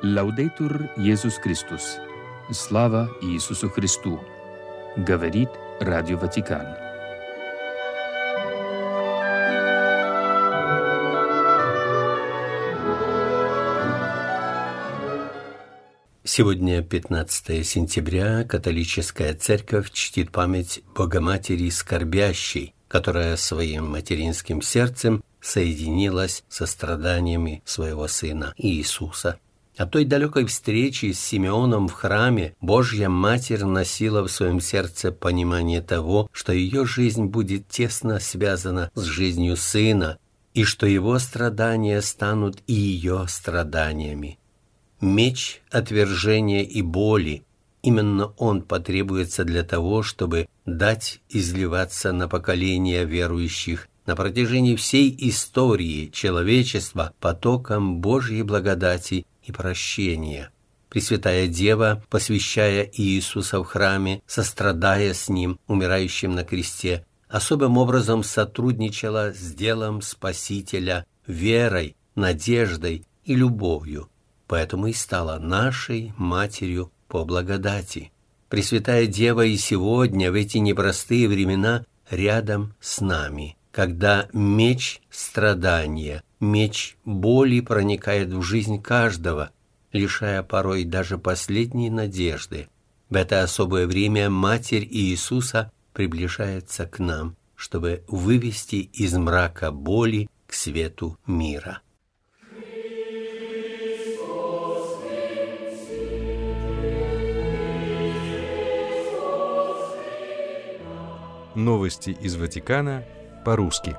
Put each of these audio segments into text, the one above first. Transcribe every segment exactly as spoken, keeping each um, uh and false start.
Лаудейтур Иисус Христос. Слава Иисусу Христу. Говорит Радио Ватикан. Сегодня, пятнадцатое сентября, католическая церковь чтит память Богоматери Скорбящей, которая своим материнским сердцем соединилась со страданиями своего Сына Иисуса. От той далекой встречи с Симеоном в храме Божья Матерь носила в своем сердце понимание того, что ее жизнь будет тесно связана с жизнью Сына, и что его страдания станут и ее страданиями. Меч отвержения и боли, именно он потребуется для того, чтобы дать изливаться на поколения верующих на протяжении всей истории человечества потоком Божьей благодати и прощения. Пресвятая Дева, посвящая Иисуса в храме, сострадая с Ним, умирающим на кресте, особым образом сотрудничала с делом Спасителя верой, надеждой и любовью, поэтому и стала нашей Матерью по благодати. Пресвятая Дева и сегодня, в эти непростые времена, рядом с нами, когда меч страдания, меч боли проникает в жизнь каждого, лишая порой даже последней надежды. В это особое время Матерь Иисуса приближается к нам, чтобы вывести из мрака боли к свету мира. Новости из Ватикана по-русски.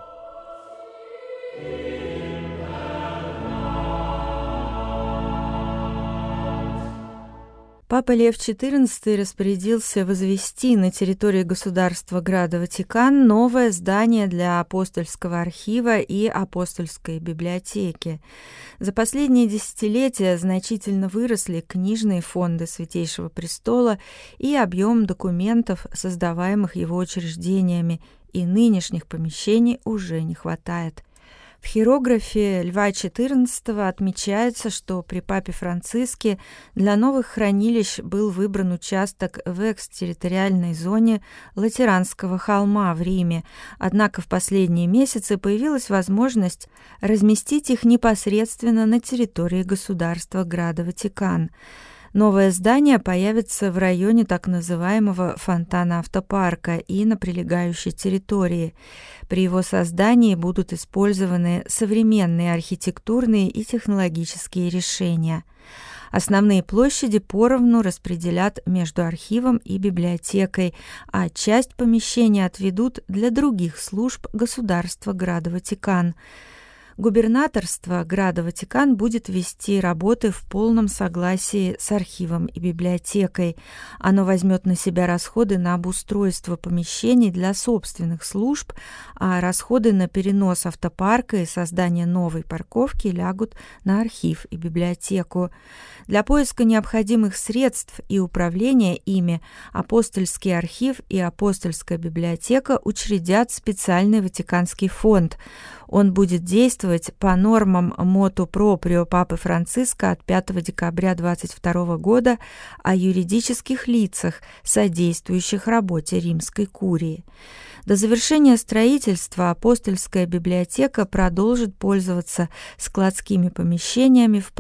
Папа Лев четырнадцатый распорядился возвести на территории государства Града Ватикан новое здание для апостольского архива и апостольской библиотеки. За последние десятилетия значительно выросли книжные фонды Святейшего Престола и объем документов, создаваемых его учреждениями, и нынешних помещений уже не хватает. В хирографе Льва четырнадцатого отмечается, что при папе Франциске для новых хранилищ был выбран участок в экстерриториальной зоне Латеранского холма в Риме, однако в последние месяцы появилась возможность разместить их непосредственно на территории государства Града Ватикан. Новое здание появится в районе так называемого фонтана автопарка и на прилегающей территории. При его создании будут использованы современные архитектурные и технологические решения. Основные площади поровну распределят между архивом и библиотекой, а часть помещений отведут для других служб государства Града Ватикан. Губернаторство Града Ватикан будет вести работы в полном согласии с архивом и библиотекой. Оно возьмет на себя расходы на обустройство помещений для собственных служб, а расходы на перенос автопарка и создание новой парковки лягут на архив и библиотеку. Для поиска необходимых средств и управления ими апостольский архив и апостольская библиотека учредят специальный Ватиканский фонд. Он будет действовать по нормам моту проприо Папы Франциска от пятого декабря двадцать второго года о юридических лицах, содействующих работе Римской курии. До завершения строительства апостольская библиотека продолжит пользоваться складскими помещениями в